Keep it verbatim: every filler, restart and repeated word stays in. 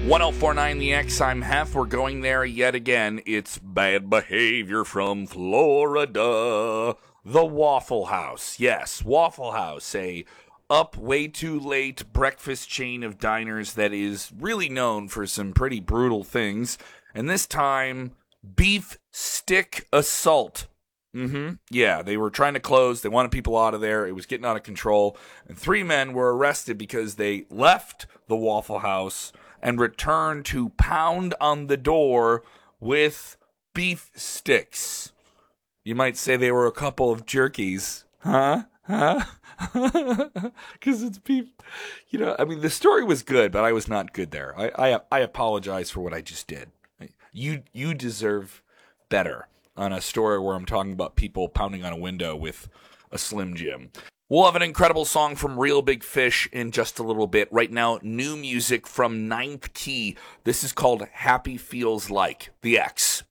one oh four point nine The X, I'm Hef. We're going there yet again. It's Bad Behavior from Florida. The Waffle House. Yes, Waffle House, a up way too late breakfast chain of diners that is really known for some pretty brutal things. And this time, beef stick assault. Mm-hmm. Yeah, they were trying to close. They wanted people out of there. It was getting out of control. And three men were arrested because they left the Waffle House and returned to pound on the door with beef sticks. You might say they were a couple of jerkies. Huh? Huh? Because it's beef. You know, I mean, the story was good, but I was not good there. I, I I apologize for what I just did. You you deserve better on a story where I'm talking about people pounding on a window with a Slim Jim. We'll have an incredible song from Real Big Fish in just a little bit. Right now, new music from Ninth Key. This is called Happy Feels Like. The X.